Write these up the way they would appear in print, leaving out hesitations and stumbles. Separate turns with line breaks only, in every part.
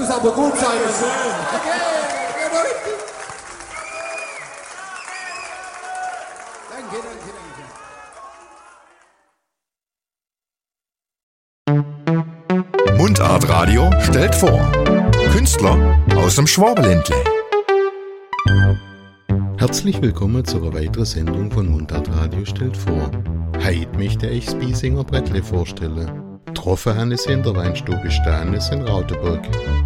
muss aber gut sein. Okay, danke.
Mundart Radio stellt vor. Künstler aus dem Schwabenländle.
Herzlich willkommen zu einer weiteren Sendung von Mundart Radio stellt vor. Heute möchte ich das Biesinger Brettle vorstellen. Getroffen haben es in der Weinstube Stanes in Rautenburg.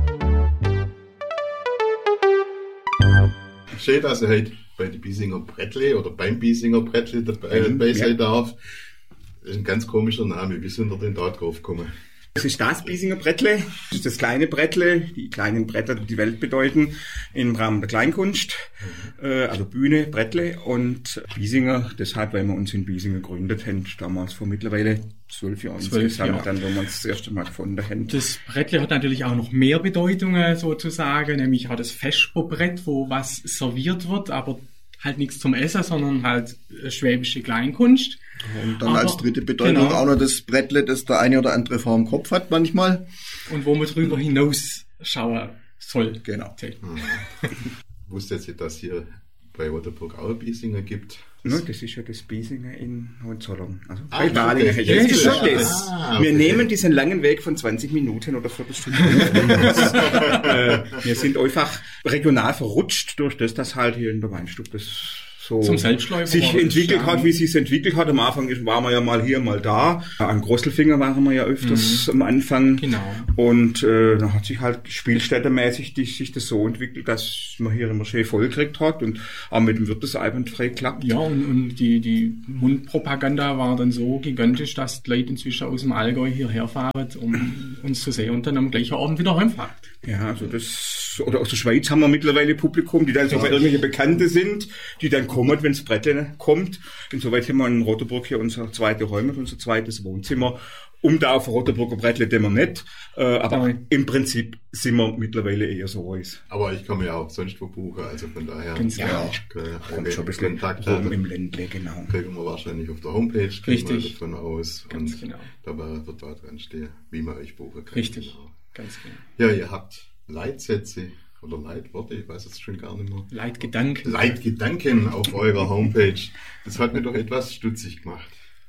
Schön, dass ich heute bei den Biesinger Brettle oder beim Biesinger Brettle dabei sein darf. Das ist ein ganz komischer Name. Wie sind wir denn da drauf gekommen?
Das ist das Biesinger Brettle. Das ist das kleine Brettle, die kleinen Bretter, die die Welt bedeuten, im Rahmen der Kleinkunst. Also Bühne, Brettle und Biesinger, deshalb, weil wir uns in Biesinger gegründet haben, damals vor mittlerweile 12 Jahren insgesamt, dann, wo wir uns das erste Mal gefunden haben.
Das Brettle hat natürlich auch noch mehr Bedeutungen sozusagen, nämlich auch das Vesperbrett, wo was serviert wird, aber halt nichts zum Essen, sondern halt schwäbische Kleinkunst.
Und dann als dritte Bedeutung auch noch das Brettle, das der eine oder andere vor dem Kopf hat manchmal.
Und wo man drüber hinausschauen soll.
Genau.
Wusstet ihr, dass hier bei Rautenburg auch ein Biesinger gibt?
No, das ist ja das Biesinger in Hohenzollern. Also
bei
Balingen.
Okay.
Das ist schon das.
Okay.
Wir nehmen diesen langen Weg von 20 Minuten oder Viertelstunde. Wir sind einfach regional verrutscht durch das, dass halt hier in der Weinstube das so
zum Selbstläufer
sich entwickelt hat, wie es sich entwickelt hat. Am Anfang waren wir ja mal hier, mal da. An Grosselfinger waren wir ja öfters am Anfang.
Genau.
Und dann hat sich halt spielstättermäßig sich das so entwickelt, dass man hier immer schön vollgekriegt hat und auch mit dem Wirt das einwandfrei klappt.
Ja, und die Mundpropaganda war dann so gigantisch, dass die Leute inzwischen aus dem Allgäu hierher fahren, um uns zu sehen und dann am gleichen Abend wieder heimfahren.
Ja, also oder aus der Schweiz haben wir mittlerweile Publikum, die dann so irgendwelche Bekannte sind, die dann kommen, wenn das Brettle kommt. Insoweit haben wir in Rautenburg hier unsere zweite Räume, unser zweites Wohnzimmer. Da auf Rautenburger Brettle den wir nicht, aber im Prinzip sind wir mittlerweile eher so aus.
Aber ich kann mir ja auch sonst wo buchen, also von daher.
Ganz genau.
Kommt schon ein bisschen rum im Ländle, genau.
Kriegen wir wahrscheinlich auf der Homepage,
richtig,
davon aus.
Ganz
und
genau.
Dabei wird da dran stehen, wie man euch buchen kann.
Richtig,
genau.
ganz genau.
Ja, ihr habt Leitsätze oder Leitworte, ich weiß jetzt schon gar nicht mehr. Leitgedanken auf eurer Homepage. Das hat mir doch etwas stutzig gemacht.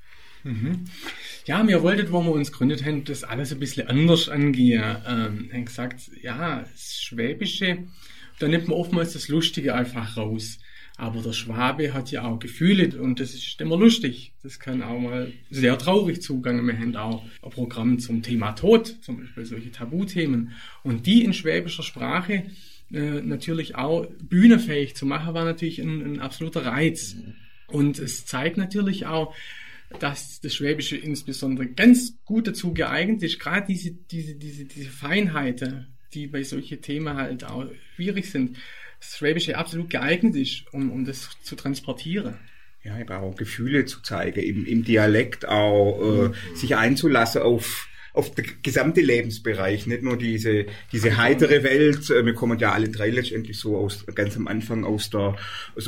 Ja, wir wollten, wo wir uns gegründet haben, das alles ein bisschen anders angehen. Haben gesagt, ja, das Schwäbische, da nimmt man oftmals das Lustige einfach raus. Aber der Schwabe hat ja auch Gefühle und das ist immer lustig. Das kann auch mal sehr traurig zugehen. Wir haben auch ein Programm zum Thema Tod, zum Beispiel solche Tabuthemen. Und die in schwäbischer Sprache natürlich auch bühnenfähig zu machen, war natürlich ein absoluter Reiz. Und es zeigt natürlich auch, dass das Schwäbische insbesondere ganz gut dazu geeignet ist, gerade diese Feinheiten, die bei solchen Themen halt auch schwierig sind, das Schwäbische absolut geeignet ist, um das zu transportieren.
Ja, eben auch Gefühle zu zeigen, im Dialekt auch sich einzulassen auf der gesamte Lebensbereich, nicht nur diese heitere Welt. Wir kommen ja alle drei letztendlich so ganz am Anfang aus der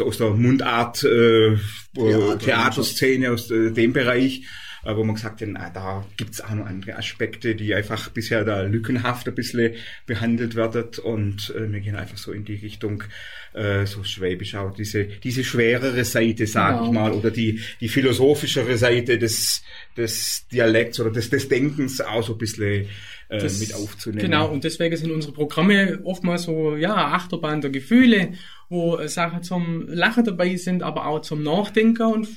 Mundart Theaterszene, aus dem Bereich, wo man gesagt hat, da gibt's auch noch andere Aspekte, die einfach bisher da lückenhaft ein bisschen behandelt werden und wir gehen einfach so in die Richtung so schwäbisch auch diese schwerere Seite, sag ich mal, oder die philosophischere Seite des Dialekts oder des Denkens auch so ein bisschen mit aufzunehmen.
Genau, und deswegen sind unsere Programme oftmals so, Achterbahn der Gefühle, wo Sachen zum Lachen dabei sind, aber auch zum Nachdenken und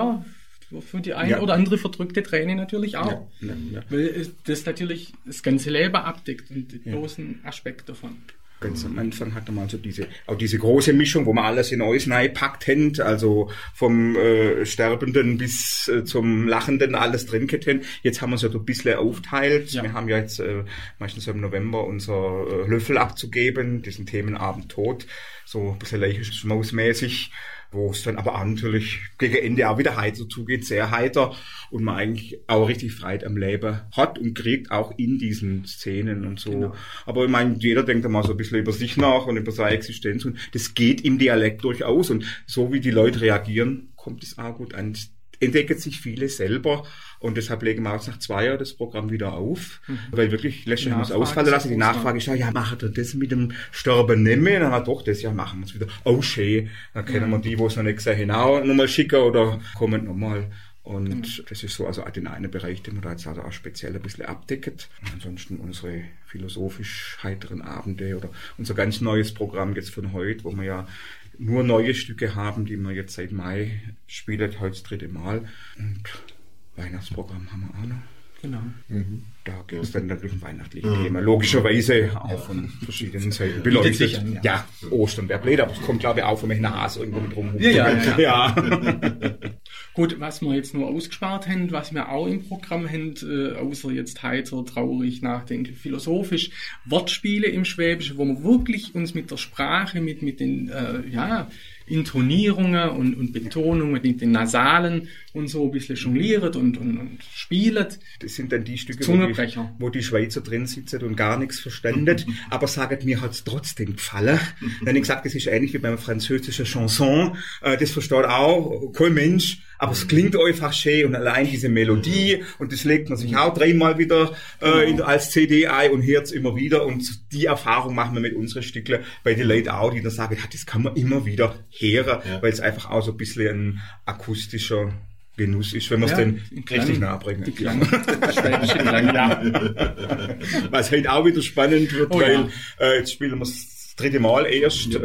für die eine oder andere verdrückte Träne natürlich auch. Ja. Weil das natürlich das ganze Leben abdeckt und den großen Aspekt davon.
Ganz am Anfang hatte man so diese große Mischung, wo man alles in alles reingepackt hat, also vom Sterbenden bis zum Lachenden alles drin gehabt. Jetzt haben wir es ja so ein bisschen aufteilt. Ja. Wir haben ja jetzt meistens im November unser Löffel abzugeben, diesen Themenabend Tod, so ein bisschen leichtschmausmäßig, wo es dann aber auch natürlich gegen Ende auch wieder heiter zugeht, sehr heiter und man eigentlich auch richtig Freude am Leben hat und kriegt auch in diesen Szenen und so. Genau. Aber ich meine, jeder denkt einmal so ein bisschen über sich nach und über seine Existenz und das geht im Dialekt durchaus und so wie die Leute reagieren, kommt es auch gut an. entdecken sich viele selber und deshalb legen wir auch nach 2 Jahren das Programm wieder auf, weil wirklich lässt sich was ausfallen lassen. Die Nachfrage ist ja, macht ihr das mit dem Sterben nicht mehr? Dann doch, das Jahr machen wir es wieder. Oh, schön. Dann können wir die, die es noch nicht gesehen haben, auch nochmal schicken oder kommen nochmal. Und das ist so, also auch den einen Bereich, den wir da jetzt auch speziell ein bisschen abdecken. Ansonsten unsere philosophisch heiteren Abende oder unser ganz neues Programm jetzt von heute, wo wir ja nur neue Stücke haben, die wir jetzt seit Mai spielen, heute das 3. Mal. Und Weihnachtsprogramm haben wir auch noch.
Genau.
Da gibt es dann natürlich ein weihnachtliches Thema. Logischerweise auch von verschiedenen Seiten beleuchtet. Ja, Ostern wäre blöd, aber es kommt, glaube ich, auch von einem Hase irgendwo mit rum. Ja.
Gut, was wir jetzt nur ausgespart haben, was wir auch im Programm haben, außer jetzt heiter, traurig, nachdenklich, philosophisch, Wortspiele im Schwäbischen, wo wir wirklich uns mit der Sprache, mit den Intonierungen und Betonungen, mit den Nasalen und so ein bisschen jongliert und spielt.
Das sind dann die Stücke, wo die Schweizer drin sitzen und gar nichts verstanden, aber sagen, mir hat's trotzdem gefallen. Dann habe ich gesagt, das ist ähnlich wie beim französischen Chanson, das versteht auch kein Mensch, aber es klingt einfach schön und allein diese Melodie und das legt man sich auch 3-mal wieder als CD ein und hört es immer wieder und die Erfahrung machen wir mit unseren Stückchen bei den Leuten auch, die dann sagen, das kann man immer wieder hören, weil es einfach auch so ein bisschen ein akustischer Genuss ist, wenn man es dann richtig nahebringen kann.
Schwäbische Klang, ja.
Was halt auch wieder spannend wird, weil jetzt spielen wir das 3. Mal erst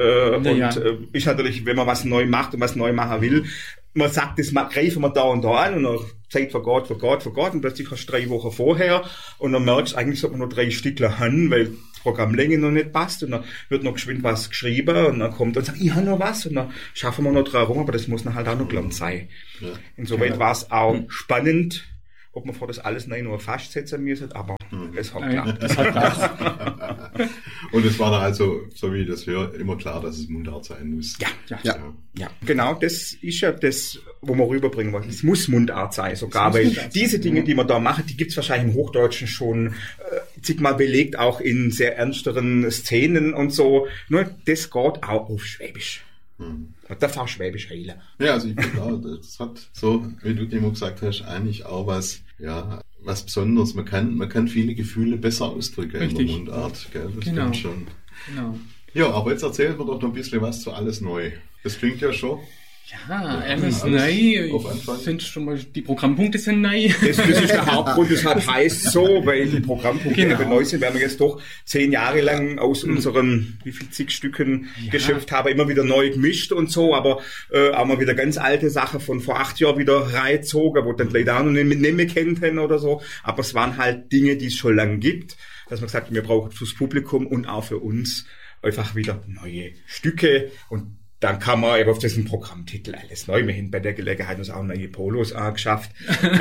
ist natürlich, wenn man was neu macht und was neu machen will, man sagt, das greifen wir da und da an und dann Zeit vergeht und plötzlich hast du 3 Wochen vorher und dann merkst du, eigentlich sollte man nur 3 Stückler haben, weil die Programmlänge noch nicht passt und dann wird noch geschwind was geschrieben und dann kommt und sagt, ich habe noch was und dann schaffen wir noch dran rum, aber das muss dann halt auch noch gelernt sein. Ja. Insoweit war es auch spannend, ob man vor das alles nur festsetzen müssen, aber es hat geklappt.
Und es war dann also, so wie ich das höre, immer klar, dass es Mundart sein muss.
Ja. Genau, das ist ja das, wo wir rüberbringen wollen. Es muss Mundart sein sogar, weil diese Dinge, die wir da machen, die gibt's wahrscheinlich im Hochdeutschen schon zigmal belegt, auch in sehr ernsteren Szenen und so. Nur das geht auch auf Schwäbisch. Das darf auch Schwäbisch heilen.
Ja, also ich glaube, das hat so, wie du immer gesagt hast, eigentlich auch was Besonderes. Man kann viele Gefühle besser ausdrücken in der Mundart. Gell? Das stimmt schon. Genau. Ja, aber jetzt erzählen wir doch noch ein bisschen was zu Alles Neu. Das klingt ja schon.
Ja, alles neu. Ich finde schon mal, die Programmpunkte sind neu.
Das ist der Hauptgrund, das heißt so, weil die Programmpunkte neu sind, weil wir jetzt doch 10 Jahre lang aus unseren, wie viel zig Stücken geschöpft haben, immer wieder neu gemischt und so, aber auch mal wieder ganz alte Sachen von vor 8 Jahren wieder reingezogen, wo dann leider auch noch nicht mehr kennt haben oder so, aber es waren halt Dinge, die es schon lange gibt, dass man gesagt hat, wir brauchen fürs Publikum und auch für uns einfach wieder neue Stücke und dann kann man eben auf diesen Programmtitel Alles Neu. Wir haben bei der Gelegenheit uns auch neue Polos angeschafft.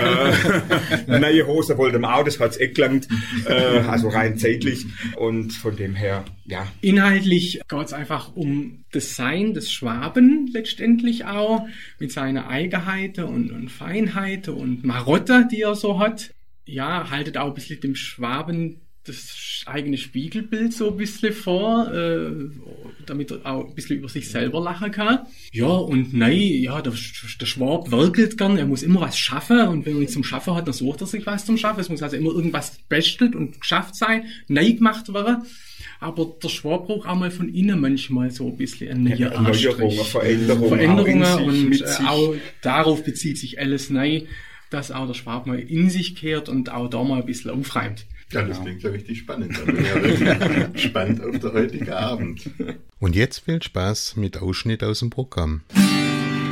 Neue Hose wollten wir auch, das hat's gelangt. Also rein zeitlich. Und von dem her, ja.
Inhaltlich geht's einfach um das Sein des Schwaben letztendlich auch. Mit seiner Eigenheiten und Feinheiten und Marotte, die er so hat. Ja, haltet auch ein bisschen dem Schwaben das eigene Spiegelbild so ein bisschen vor, damit er auch ein bisschen über sich selber lachen kann. Ja, und der Schwab werkelt gern, er muss immer was schaffen und wenn er nichts zum Schaffen hat, dann sucht er sich was zum Schaffen. Es muss also immer irgendwas bestelt und geschafft sein, neu gemacht werden. Aber der Schwab braucht auch mal von innen manchmal so ein bisschen eine neue Veränderungen und auch darauf bezieht sich Alles Neu, dass auch der Schwab mal in sich kehrt und auch da mal ein bisschen aufräumt.
Ja, das klingt ja richtig spannend. Da bin ich ja wirklich gespannt auf den heutigen Abend.
Und jetzt viel Spaß mit Ausschnitt aus dem Programm.